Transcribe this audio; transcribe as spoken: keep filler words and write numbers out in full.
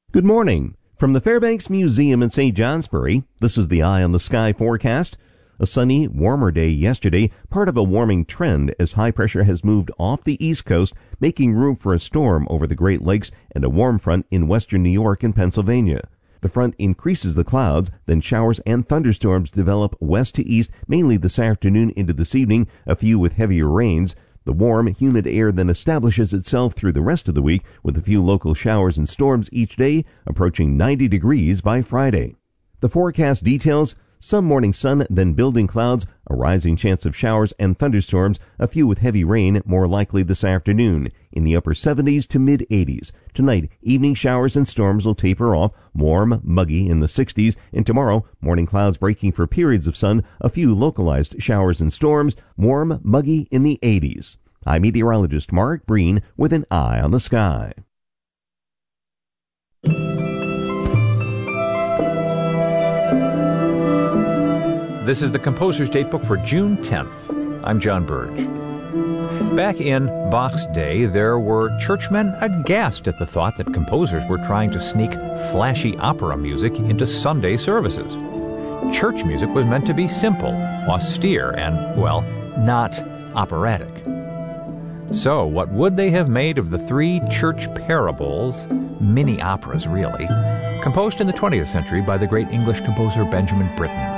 Good morning. From the Fairbanks Museum in Saint Johnsbury, this is the Eye on the Sky forecast. A sunny, warmer day yesterday, part of a warming trend as high pressure has moved off the east coast, making room for a storm over the Great Lakes and a warm front in western New York and Pennsylvania. The front increases the clouds, then showers and thunderstorms develop west to east, mainly this afternoon into this evening, a few with heavier rains. The warm, humid air then establishes itself through the rest of the week with a few local showers and storms each day, approaching ninety degrees by Friday. The forecast details: some morning sun, then building clouds, a rising chance of showers and thunderstorms, a few with heavy rain, more likely this afternoon, in the upper seventies to mid-eighties. Tonight, evening showers and storms will taper off, warm, muggy in the sixties, and tomorrow, morning clouds breaking for periods of sun, a few localized showers and storms, warm, muggy in the eighties. I'm meteorologist Mark Breen with an Eye on the Sky. This is the Composer's Datebook for June tenth. I'm John Burge. Back in Bach's day, there were churchmen aghast at the thought that composers were trying to sneak flashy opera music into Sunday services. Church music was meant to be simple, austere, and, well, not operatic. So, what would they have made of the three church parables, mini operas really, composed in the twentieth century by the great English composer Benjamin Britten?